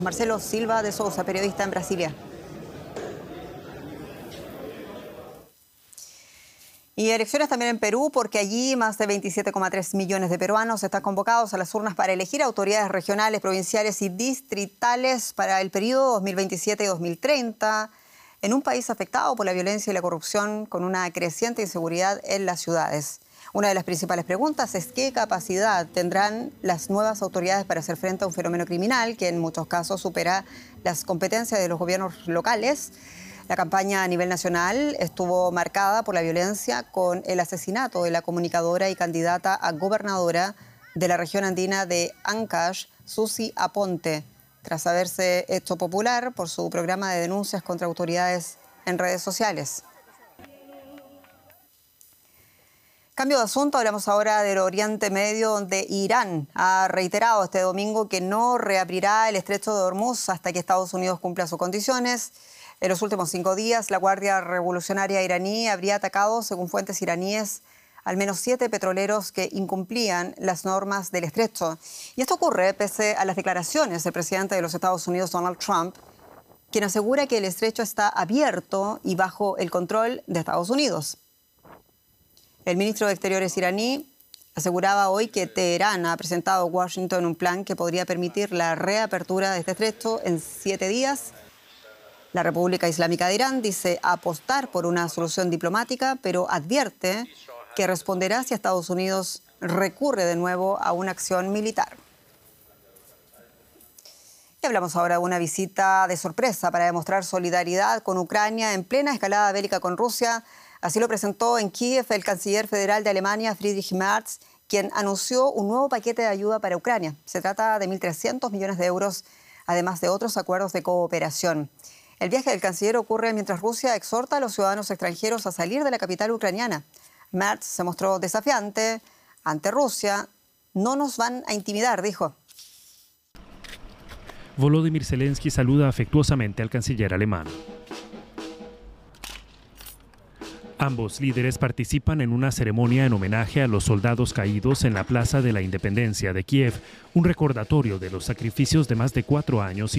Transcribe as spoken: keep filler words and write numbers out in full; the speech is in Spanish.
Marcelo Silva de Sousa, periodista en Brasilia. Y elecciones también en Perú, porque allí más de veintisiete coma tres millones de peruanos están convocados a las urnas para elegir autoridades regionales, provinciales y distritales para el periodo dos mil veintisiete y dos mil treinta, en un país afectado por la violencia y la corrupción, con una creciente inseguridad en las ciudades. Una de las principales preguntas es qué capacidad tendrán las nuevas autoridades para hacer frente a un fenómeno criminal que en muchos casos supera las competencias de los gobiernos locales. La campaña a nivel nacional estuvo marcada por la violencia, con el asesinato de la comunicadora y candidata a gobernadora de la región andina de Ancash, Susi Aponte, tras haberse hecho popular por su programa de denuncias contra autoridades en redes sociales. Cambio de asunto, hablamos ahora del Oriente Medio, donde Irán ha reiterado este domingo que no reabrirá el estrecho de Hormuz hasta que Estados Unidos cumpla sus condiciones. En los últimos cinco días, la Guardia Revolucionaria iraní habría atacado, según fuentes iraníes, al menos siete petroleros que incumplían las normas del estrecho. Y esto ocurre pese a las declaraciones del presidente de los Estados Unidos, Donald Trump, quien asegura que el estrecho está abierto y bajo el control de Estados Unidos. El ministro de Exteriores iraní aseguraba hoy que Teherán ha presentado a Washington un plan que podría permitir la reapertura de este estrecho en siete días. La República Islámica de Irán dice apostar por una solución diplomática, pero advierte que responderá si Estados Unidos recurre de nuevo a una acción militar. Y hablamos ahora de una visita de sorpresa para demostrar solidaridad con Ucrania en plena escalada bélica con Rusia. Así lo presentó en Kiev el canciller federal de Alemania, Friedrich Merz, quien anunció un nuevo paquete de ayuda para Ucrania. Se trata de mil trescientos millones de euros, además de otros acuerdos de cooperación. El viaje del canciller ocurre mientras Rusia exhorta a los ciudadanos extranjeros a salir de la capital ucraniana. Merz se mostró desafiante ante Rusia. No nos van a intimidar, dijo. Volodymyr Zelensky saluda afectuosamente al canciller alemán. Ambos líderes participan en una ceremonia en homenaje a los soldados caídos en la Plaza de la Independencia de Kiev, un recordatorio de los sacrificios de más de cuatro años y